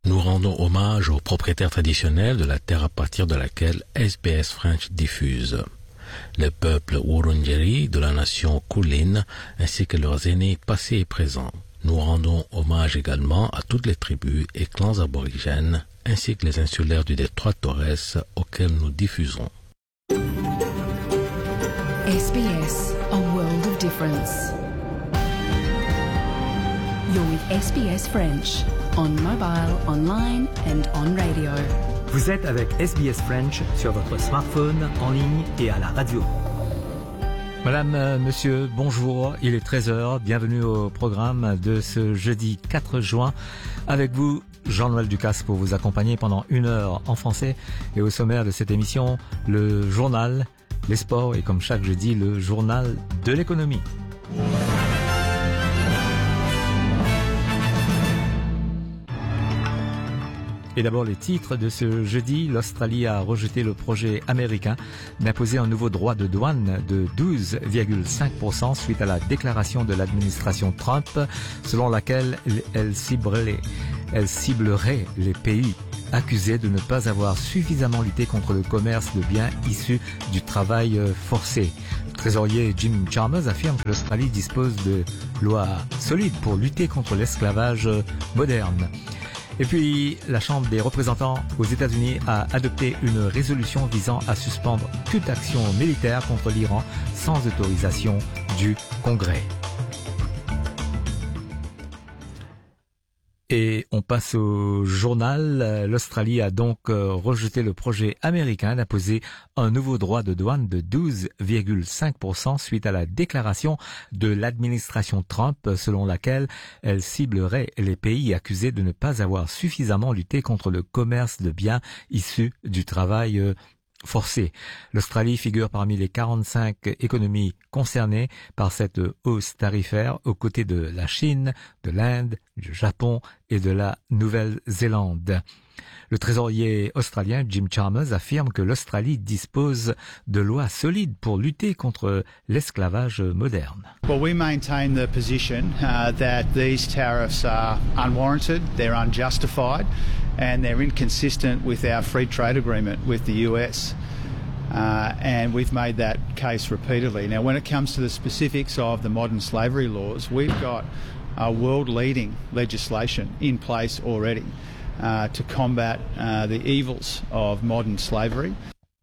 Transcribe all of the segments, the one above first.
Nous rendons hommage aux propriétaires traditionnels de la terre à partir de laquelle SBS French diffuse. Les peuples Wurundjeri de la nation Kulin ainsi que leurs aînés passés et présents. Nous rendons hommage également à toutes les tribus et clans aborigènes ainsi que les insulaires du détroit Torres auxquels nous diffusons. SBS, a world of difference. You're with SBS French, on mobile, online and on radio. Vous êtes avec SBS French sur votre smartphone, en ligne et à la radio. Madame, monsieur, bonjour, il est 13h, bienvenue au programme de ce jeudi 4 juin. Avec vous, Jean-Noël Ducasse pour vous accompagner pendant 1 heure en français. Et au sommaire de cette émission, le journal, les sports et comme chaque jeudi, le journal de l'économie. Et d'abord les titres de ce jeudi. L'Australie a rejeté le projet américain d'imposer un nouveau droit de douane de 12,5% suite à la déclaration de l'administration Trump selon laquelle elle ciblerait les pays accusés de ne pas avoir suffisamment lutté contre le commerce de biens issus du travail forcé. Le trésorier Jim Chalmers affirme que l'Australie dispose de lois solides pour lutter contre l'esclavage moderne. Et puis, la Chambre des représentants aux États-Unis a adopté une résolution visant à suspendre toute action militaire contre l'Iran sans autorisation du Congrès. Et on passe au journal. L'Australie a donc rejeté le projet américain d'imposer un nouveau droit de douane de 12,5% suite à la déclaration de l'administration Trump selon laquelle elle ciblerait les pays accusés de ne pas avoir suffisamment lutté contre le commerce de biens issus du travail forcé. L'Australie figure parmi les 45 économies concernées par cette hausse tarifaire aux côtés de la Chine, de l'Inde, du Japon et de la Nouvelle-Zélande. Le trésorier australien Jim Chalmers affirme que l'Australie dispose de lois solides pour lutter contre l'esclavage moderne. Well, we maintain the position that these tariffs are unwarranted, they're unjustified, and they're inconsistent with our free trade agreement with the US. And we've made that case repeatedly. Now, when it comes to the specifics of the modern slavery laws, we've got world-leading legislation in place already to combat the evils of modern slavery.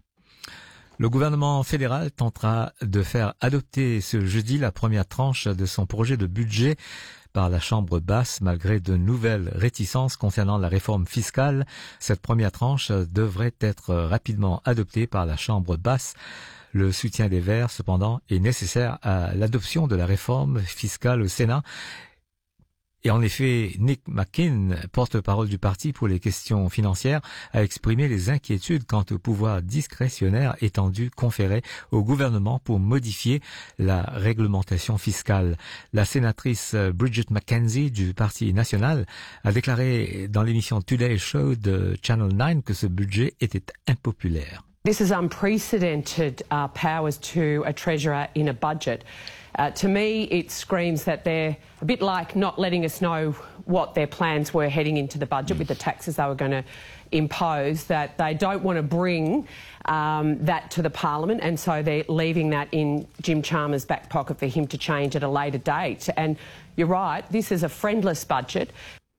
Le gouvernement fédéral tentera de faire adopter ce jeudi la première tranche de son projet de budget par la Chambre basse malgré de nouvelles réticences concernant la réforme fiscale. Cette première tranche devrait être rapidement adoptée par la Chambre basse. Le soutien des Verts, cependant, est nécessaire à l'adoption de la réforme fiscale au Sénat. Et en effet, Nick McKim, porte-parole du parti pour les questions financières, a exprimé les inquiétudes quant au pouvoir discrétionnaire étendu conféré au gouvernement pour modifier la réglementation fiscale. La sénatrice Bridget McKenzie du Parti national a déclaré dans l'émission Today Show de Channel 9 que ce budget était impopulaire. This is unprecedented powers to a treasurer in a budget. To me, it screams that they're a bit like not letting us know what their plans were heading into the budget with the taxes they were going to impose, that they don't want to bring that to the Parliament, and so they're leaving that in Jim Chalmers' back pocket for him to change at a later date. And you're right, this is a friendless budget.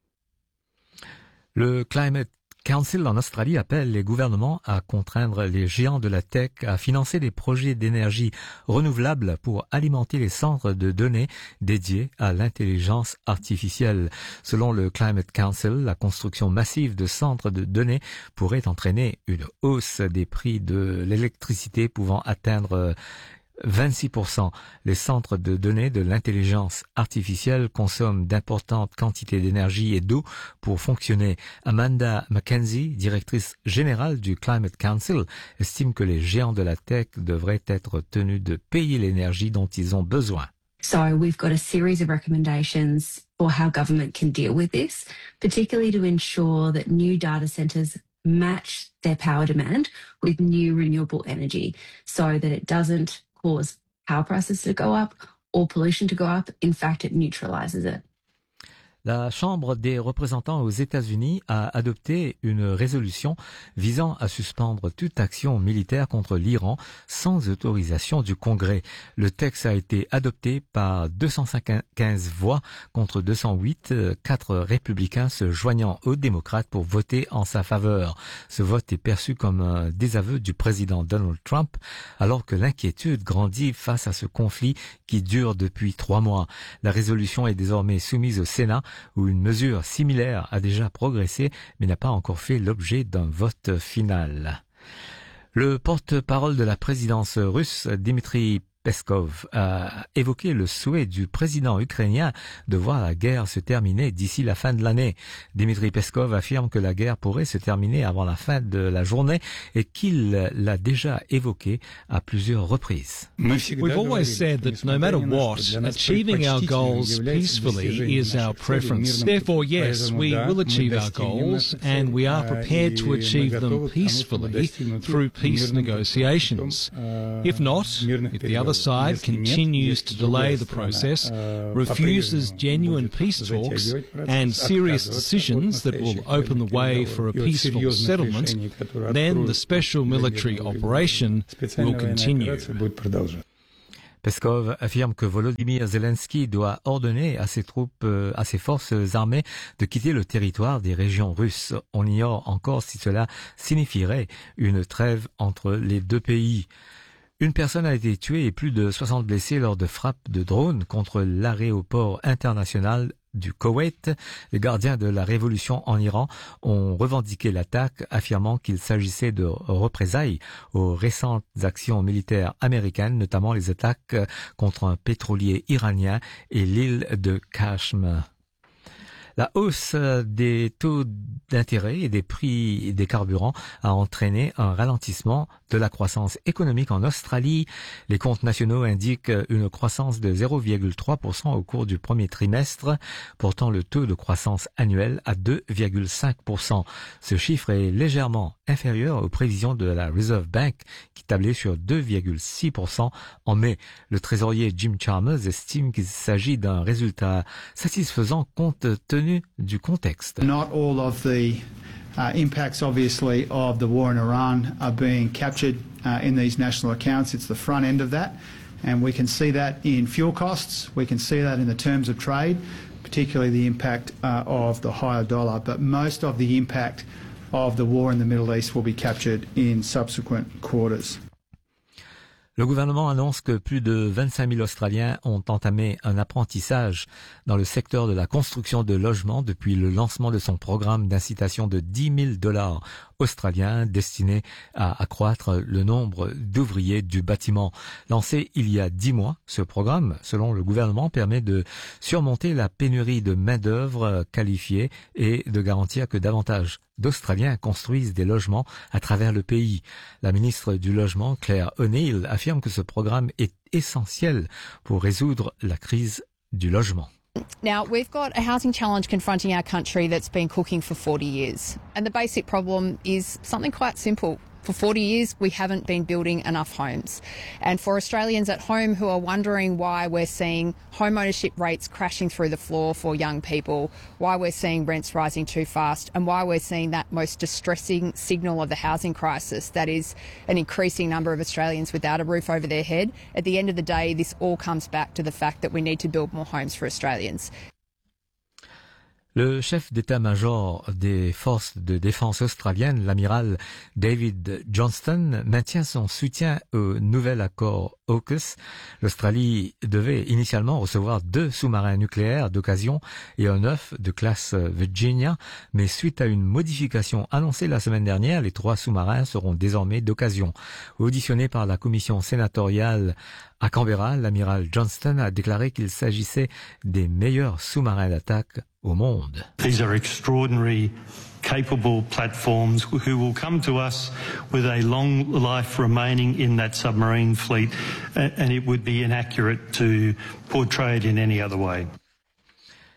Le Climate Council en Australie appelle les gouvernements à contraindre les géants de la tech à financer des projets d'énergie renouvelable pour alimenter les centres de données dédiés à l'intelligence artificielle. Selon le Climate Council, la construction massive de centres de données pourrait entraîner une hausse des prix de l'électricité pouvant atteindre 26%. Les centres de données de l'intelligence artificielle consomment d'importantes quantités d'énergie et d'eau pour fonctionner. Amanda McKenzie, directrice générale du Climate Council, estime que les géants de la tech devraient être tenus de payer l'énergie dont ils ont besoin. So we've got a series of recommendations for how government can deal with this, particularly to ensure that new data centres match their power demand with new renewable energy so that it doesn't cause power prices to go up or pollution to go up. In fact, it neutralises it. La Chambre des représentants aux États-Unis a adopté une résolution visant à suspendre toute action militaire contre l'Iran sans autorisation du Congrès. Le texte a été adopté par 215 voix contre 208, 4 républicains se joignant aux démocrates pour voter en sa faveur. Ce vote est perçu comme un désaveu du président Donald Trump, alors que l'inquiétude grandit face à ce conflit qui dure depuis 3 mois. La résolution est désormais soumise au Sénat, où une mesure similaire a déjà progressé, mais n'a pas encore fait l'objet d'un vote final. Le porte-parole de la présidence russe, Dmitry Peskov, a évoqué le souhait du président ukrainien de voir la guerre se terminer d'ici la fin de l'année. Dmitry Peskov affirme que la guerre pourrait se terminer avant la fin de la journée et qu'il l'a déjà évoqué à plusieurs reprises. We've always said that no matter what, achieving our goals peacefully is our preference. Therefore, yes, we will achieve our goals, and we are prepared to achieve them peacefully through peace negotiations. If not, if the other side continues to delay the process, refuses genuine peace talks and serious decisions that will open the way for a peaceful settlement, then the special military operation will continue. Peskov affirme que Volodymyr Zelensky doit ordonner à ses troupes, à ses forces armées de quitter le territoire des régions russes. On ignore encore si cela signifierait une trêve entre les deux pays. Une personne a été tuée et plus de 60 blessés lors de frappes de drones contre l'aéroport international du Koweït. Les gardiens de la révolution en Iran ont revendiqué l'attaque, affirmant qu'il s'agissait de représailles aux récentes actions militaires américaines, notamment les attaques contre un pétrolier iranien et l'île de Cachemire. La hausse des taux d'intérêt et des prix des carburants a entraîné un ralentissement de la croissance économique en Australie. Les comptes nationaux indiquent une croissance de 0,3% au cours du premier trimestre, portant le taux de croissance annuel à 2,5%. Ce chiffre est légèrement inférieur aux prévisions de la Reserve Bank qui tablait sur 2,6% en mai. Le trésorier Jim Chalmers estime qu'il s'agit d'un résultat satisfaisant compte tenu du contexte. Not all of the impacts, obviously, of the war in Iran are being captured in these national accounts. It's the front end of that, and we can see that in fuel costs. We can see that in the terms of trade, particularly the impact of the higher dollar. But most of the impact of the war in the Middle East will be captured in subsequent quarters. Le gouvernement annonce que plus de 25 000 Australiens ont entamé un apprentissage dans le secteur de la construction de logements depuis le lancement de son programme d'incitation de $10,000 australiens destiné à accroître le nombre d'ouvriers du bâtiment. Lancé il y a 10 mois, ce programme, selon le gouvernement, permet de surmonter la pénurie de main-d'œuvre qualifiée et de garantir que davantage d'Australiens construisent des logements à travers le pays. La ministre du Logement, Claire O'Neill, affirme que ce programme est essentiel pour résoudre la crise du logement. Now, we've got a housing challenge confronting our country that's been cooking for 40 years. And the basic problem is something quite simple. For 40 years, we haven't been building enough homes. And for Australians at home who are wondering why we're seeing home ownership rates crashing through the floor for young people, why we're seeing rents rising too fast, and why we're seeing that most distressing signal of the housing crisis, that is an increasing number of Australians without a roof over their head, at the end of the day, this all comes back to the fact that we need to build more homes for Australians. Le chef d'état-major des forces de défense australiennes, l'amiral David Johnston, maintient son soutien au nouvel accord AUKUS. L'Australie devait initialement recevoir 2 sous-marins nucléaires d'occasion et un 9 de classe Virginia, mais suite à une modification annoncée la semaine dernière, les 3 sous-marins seront désormais d'occasion. Auditionné par la commission sénatoriale à Canberra, l'amiral Johnston a déclaré qu'il s'agissait des meilleurs sous-marins d'attaque au monde. These are extraordinary, capable platforms who will come to us with a long life remaining in that submarine fleet, and it would be inaccurate to portray it in any other way.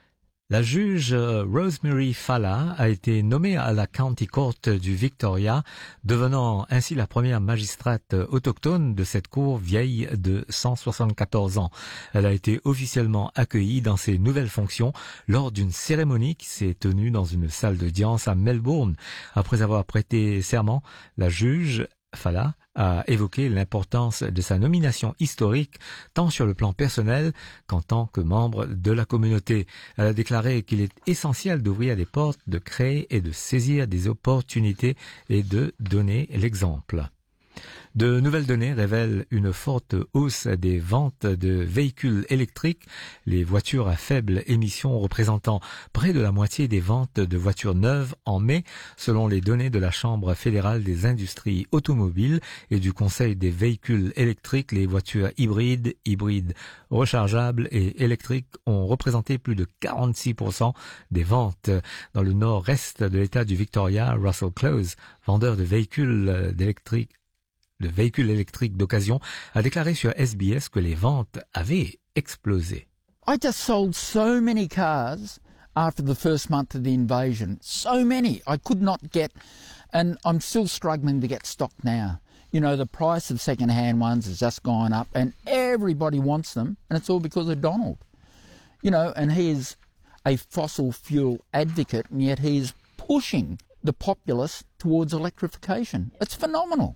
La juge Rosemary Falla a été nommée à la County Court du Victoria, devenant ainsi la première magistrate autochtone de cette cour vieille de 174 ans. Elle a été officiellement accueillie dans ses nouvelles fonctions lors d'une cérémonie qui s'est tenue dans une salle d'audience à Melbourne. Après avoir prêté serment, la juge Falla a évoqué l'importance de sa nomination historique tant sur le plan personnel qu'en tant que membre de la communauté. Elle a déclaré qu'il est essentiel d'ouvrir des portes, de créer et de saisir des opportunités et de donner l'exemple. De nouvelles données révèlent une forte hausse des ventes de véhicules électriques, les voitures à faible émission représentant près de la moitié des ventes de voitures neuves en mai, selon les données de la Chambre fédérale des industries automobiles et du Conseil des véhicules électriques. Les voitures hybrides rechargeables et électriques ont représenté plus de 46% des ventes. Dans le nord-est de l'État du Victoria, Russell Close, vendeur de véhicules électriques d'occasion, a déclaré sur SBS que les ventes avaient explosé. I just sold so many cars after the first month of the invasion. So many. I could not get, and I'm still struggling to get stock now. You know, the price of second-hand ones has just gone up and everybody wants them, and it's all because of Donald. You know, and he is a fossil fuel advocate, and yet he is pushing the populace towards electrification. It's phenomenal.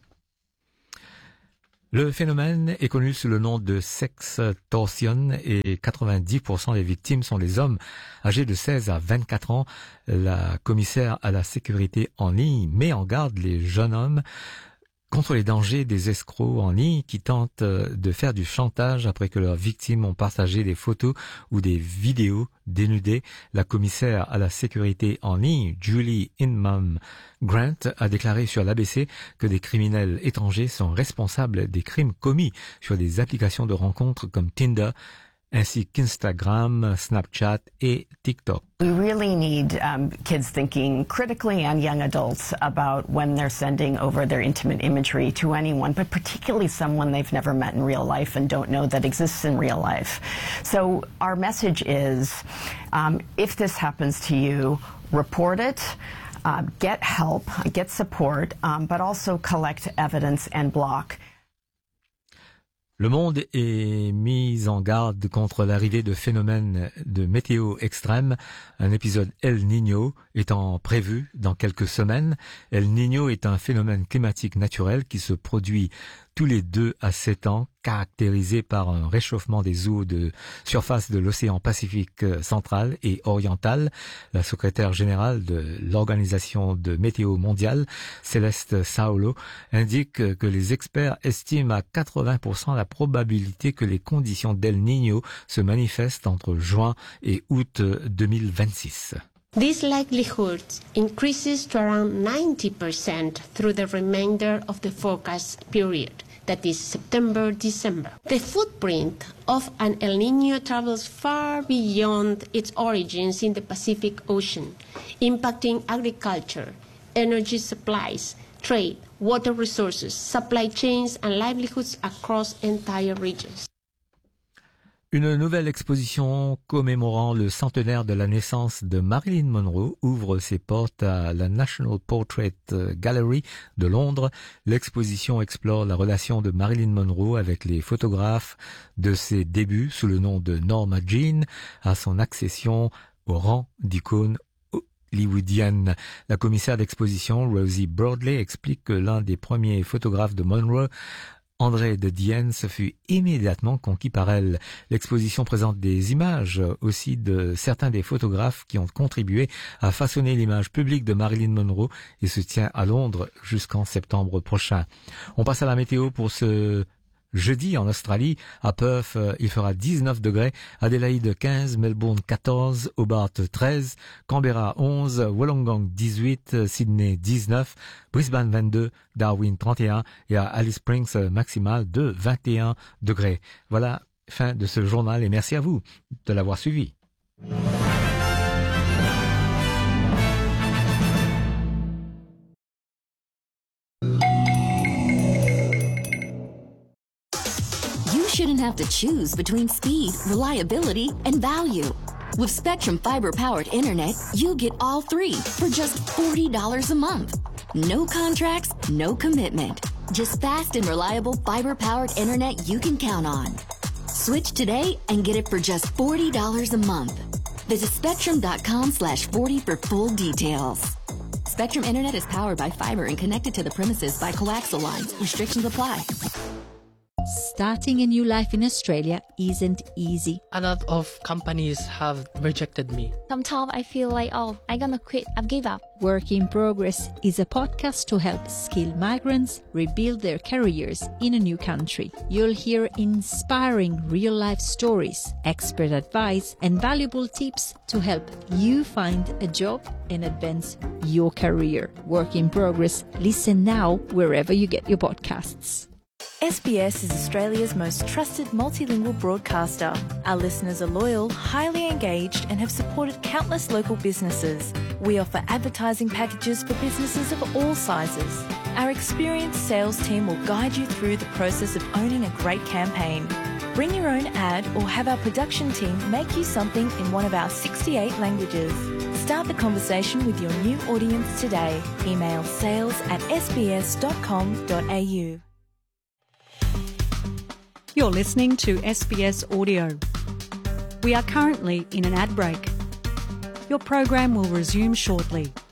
Le phénomène est connu sous le nom de sextorsion et 90% des victimes sont des hommes âgés de 16 à 24 ans. La commissaire à la sécurité en ligne met en garde les jeunes hommes contre les dangers des escrocs en ligne qui tentent de faire du chantage après que leurs victimes ont partagé des photos ou des vidéos dénudées. La commissaire à la sécurité en ligne, Julie Inman Grant, a déclaré sur l'ABC que des criminels étrangers sont responsables des crimes commis sur des applications de rencontres comme Tinder, ainsi qu'Instagram, Snapchat et TikTok. We really need kids thinking critically and young adults about when they're sending over their intimate imagery to anyone, but particularly someone they've never met in real life and don't know that exists in real life. So our message is, if this happens to you, report it, get help, get support, but also collect evidence and block. Le monde est mis en garde contre l'arrivée de phénomènes de météo extrêmes. Un épisode El Niño étant prévu dans quelques semaines. El Niño est un phénomène climatique naturel qui se produit tous les 2 à 7 ans, caractérisé par un réchauffement des eaux de surface de l'océan Pacifique central et oriental. La secrétaire générale de l'Organisation de météo mondiale, Céleste Saulo, indique que les experts estiment à 80% la probabilité que les conditions d'El Niño se manifestent entre juin et août 2026. This likelihood increases to around 90% through the remainder of the forecast period, that is September-December. The footprint of an El Niño travels far beyond its origins in the Pacific Ocean, impacting agriculture, energy supplies, trade, water resources, supply chains, and livelihoods across entire regions. Une nouvelle exposition commémorant le centenaire de la naissance de Marilyn Monroe ouvre ses portes à la National Portrait Gallery de Londres. L'exposition explore la relation de Marilyn Monroe avec les photographes de ses débuts sous le nom de Norma Jean à son accession au rang d'icône hollywoodienne. La commissaire d'exposition, Rosie Broadley, explique que l'un des premiers photographes de Monroe, André de Dienne, se fut immédiatement conquis par elle. L'exposition présente des images aussi de certains des photographes qui ont contribué à façonner l'image publique de Marilyn Monroe et se tient à Londres jusqu'en septembre prochain. On passe à la météo pour ce jeudi en Australie. À Perth, il fera 19 degrés, Adélaïde 15, Melbourne 14, Hobart 13, Canberra 11, Wollongong 18, Sydney 19, Brisbane 22, Darwin 31 et à Alice Springs maximale de 21 degrés. Voilà, fin de ce journal et merci à vous de l'avoir suivi. You shouldn't have to choose between speed, reliability, and value. With Spectrum fiber-powered internet, you get all 3 for just $40 a month. No contracts, no commitment. Just fast and reliable fiber-powered internet you can count on. Switch today and get it for just $40 a month. Visit spectrum.com/40 for full details. Spectrum Internet is powered by fiber and connected to the premises by coaxial lines. Restrictions apply. Starting a new life in Australia isn't easy. A lot of companies have rejected me. Sometimes I feel like, I'm gonna quit, I've given up. Work in Progress is a podcast to help skilled migrants rebuild their careers in a new country. You'll hear inspiring real-life stories, expert advice, and valuable tips to help you find a job and advance your career. Work in Progress. Listen now wherever you get your podcasts. SBS is Australia's most trusted multilingual broadcaster. Our listeners are loyal, highly engaged, and have supported countless local businesses. We offer advertising packages for businesses of all sizes. Our experienced sales team will guide you through the process of owning a great campaign. Bring your own ad or have our production team make you something in one of our 68 languages. Start the conversation with your new audience today. Email sales@sbs.com.au. You're listening to SBS Audio. We are currently in an ad break. Your program will resume shortly.